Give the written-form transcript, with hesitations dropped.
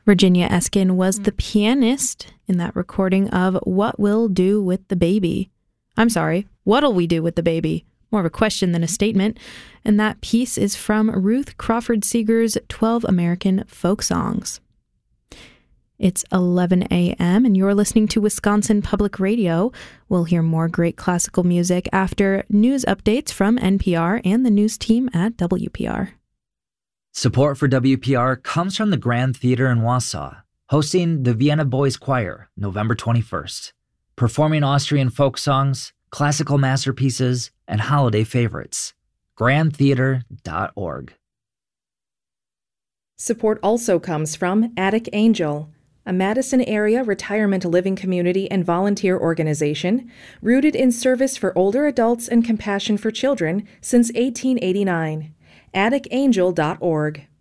Virginia Eskin was the pianist in that recording of What We'll Do with the Baby. I'm sorry, What'll We Do with the Baby? More of a question than a statement. And that piece is from Ruth Crawford Seeger's 12 American Folk Songs. It's 11 a.m. and you're listening to Wisconsin Public Radio. We'll hear more great classical music after news updates from NPR and the news team at WPR. Support for WPR comes from the Grand Theater in Wausau, hosting the Vienna Boys Choir November 21st, performing Austrian folk songs, classical masterpieces, and holiday favorites. grandtheater.org. Support also comes from Attic Angel, a Madison area retirement living community and volunteer organization rooted in service for older adults and compassion for children since 1889. AtticAngel.org.